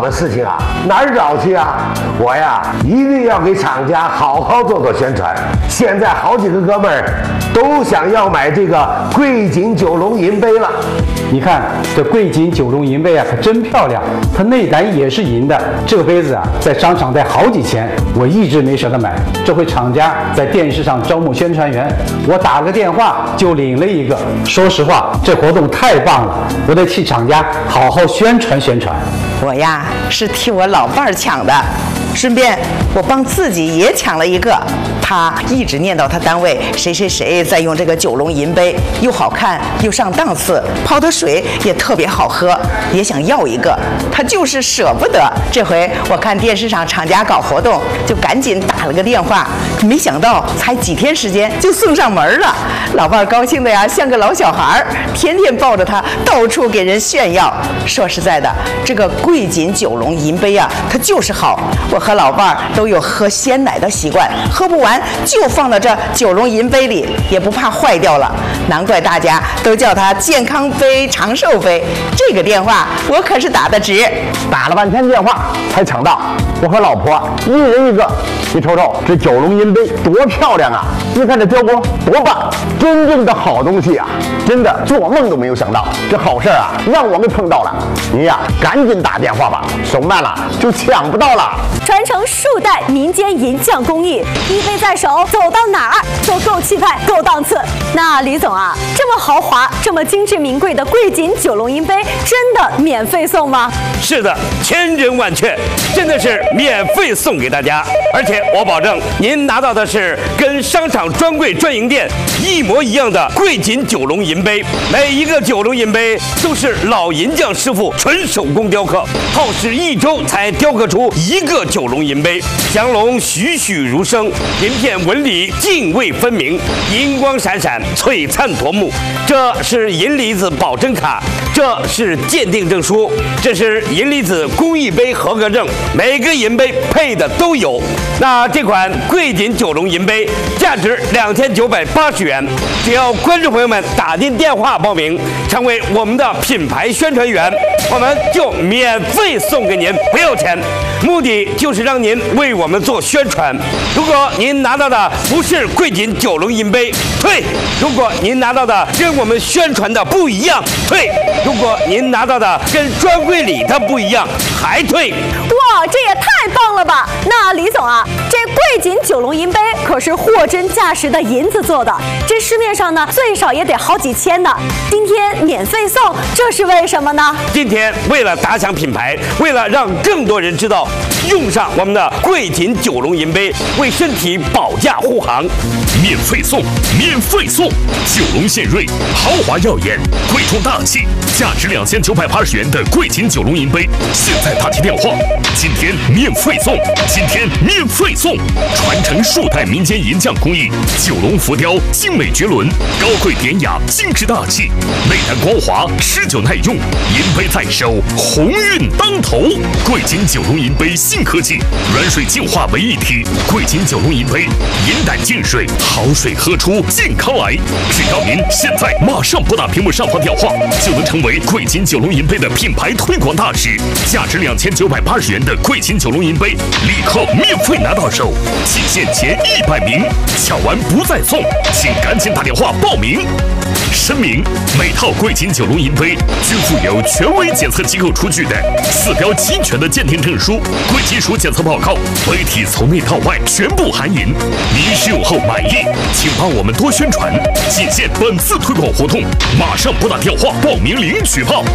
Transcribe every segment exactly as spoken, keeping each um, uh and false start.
的事情啊，哪儿找去啊？我呀，一定要给厂家好好做做宣传。现在好几个哥们儿都想要买这个桂锦九龙银杯了。 你看这桂锦九龙银杯啊，可真漂亮，它内胆也是银的。这个杯子啊，在商场得好几千，我一直没舍得买。这回厂家在电视上招募宣传员，我打了个电话就领了一个。说实话，这活动太棒了，我得替厂家好好宣传宣传。 我呀是替我老伴儿抢的，顺便我帮自己也抢了一个。他一直念叨他单位谁谁谁在用这个九龙银杯，又好看又上档次，泡的水也特别好喝，也想要一个，他就是舍不得。这回我看电视上厂家搞活动，就赶紧打了个电话，没想到才几天时间就送上门了。老伴儿高兴的呀像个老小孩儿，天天抱着它到处给人炫耀。说实在的，这个桂锦九龙银杯啊，它就是好。我和老伴儿都有喝鲜奶的习惯，喝不完就放到这九龙银杯里，也不怕坏掉了。难怪大家都叫它健康杯、长寿杯。这个电话我可是打得值， 打了半天电话才抢到。我和老婆一人一个，你瞅瞅这九龙银杯多漂亮啊！你看这雕工多棒，真正的好东西啊！真的做梦都没有想到，这好事啊让我们碰到了。你呀，赶紧打电话吧，手慢了就抢不到了。 传承数代民间银匠工艺，一杯在手，走到哪儿都够气派、够档次。那李总啊，这么豪华、这么精致名贵的桂锦九龙银杯，真的免费送吗？ 是的，千真万确，真的是免费送给大家，而且我保证您拿到的是跟商场专柜专营店一模一样的桂锦九龙银杯。每一个九龙银杯都是老银匠师傅纯手工雕刻，耗时一周才雕刻出一个九龙银杯，降龙栩栩如生，银片纹理泾渭分明，银光闪闪，璀璨夺目。这是银离子保真卡，这是鉴定证书，这是银离子工艺杯合格证，每个银杯配的都有。那这款桂锦九龙银杯价值两千九百八十元，只要观众朋友们打进电话报名，成为我们的品牌宣传员，我们就免费送给您，不要钱。目的就是让您为我们做宣传。如果您拿到的不是桂锦九龙银杯，退；如果您拿到的跟我们宣传的不一样，退；如果您拿到的跟专柜里的不一样，还退。 哇，这也太棒了吧！那李总啊，这桂锦九龙银杯可是货真价实的银子做的，这市面上呢最少也得好几千呢。今天免费送，这是为什么呢？ 今天为了打响品牌，为了让更多人知道，用上我们的桂锦九龙银杯，为身体保驾护航。 免费送，免费送！九龙献瑞，豪华耀眼，贵重大气，价值两千九百八十元的桂锦九龙银杯，现在打起电话，今天免费送，今天免费送！传承数代民间银匠工艺，九龙浮雕精美绝伦，高贵典雅，精致大气，内胆光滑，持久耐用，银杯在手，鸿运当头。桂锦九龙银杯新科技，软水净化为一体，桂锦九龙银杯，银胆净水，好水喝出健康来。只要您现在马上拨打屏幕上方电话，就能成为桂锦九龙银杯的品牌推广大使。价值两千九百八十元的桂锦九龙银杯，立刻免费拿到手，仅限前一百名，抢完不再送，请赶紧打电话报名。声明：每套桂锦九龙银杯均附有权威检测机构出具的四标齐全的鉴定证书、贵金属检测报告，杯体从内到外全部含银。您使用后满意，请帮我们多宣传。仅限本次推广活动，马上拨打电话报名领取吧。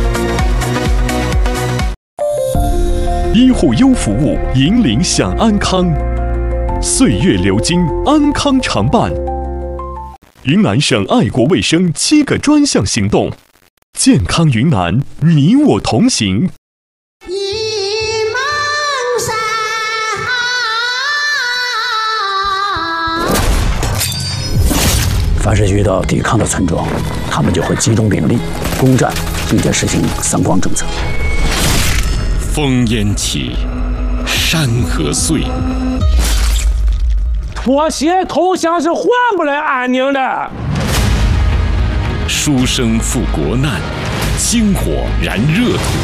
医护优服务，引领享安康，岁月流金，安康常伴。云南省爱国卫生七个专项行动，健康云南，你我同行。 一梦山， 凡是遇到抵抗的村庄，他们就会集中兵力攻占，并且实行三光政策。 烽烟起，山河碎。 妥协投降是换不来安宁的。 书生赴国难，星火燃热土。